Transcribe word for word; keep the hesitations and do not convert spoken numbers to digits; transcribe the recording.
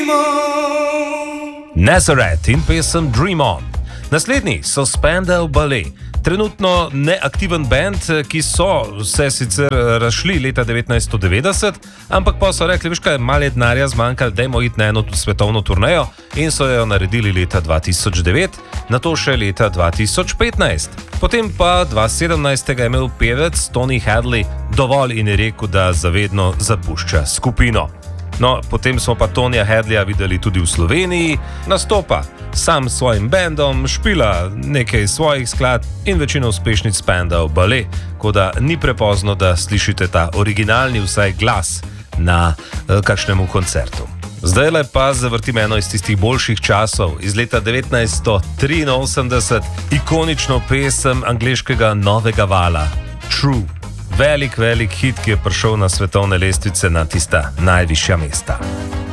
Dream on. Nazareth in pesem Dream on. Naslednji so Spandau Ballet. Trenutno neaktiven band, ki so se sicer razšli leta devetnajststo devetdeset, ampak pa so rekli, veš kaj, malo je denarja zmanjkalo, dajmo iti na eno svetovno turnejo in so jo naredili leta dva tisoč devet, nato še leta dva tisoč petnajst. Potem pa dva tisoč sedemnajst je imel pevec Tony Hadley dovolj in je rekel, da zavedno zapušča skupino. No, potem smo pa Tonija Hadleya videli tudi v Sloveniji, nastopa sam s svojim bendom, špila nekaj svojih skladb in večino uspešnic Spandau Ballet, ko da ni prepozno, da slišite ta originalni vsaj glas na eh, kakšnemu koncertu. Zdajle pa zavrtim eno iz tistih boljših časov, iz leta devetnajststo triinosemdeset, ikonično pesem angleškega novega vala, True. Velik, velik hit, ki je prišel na svetovne lestvice na tista najvišja mesta.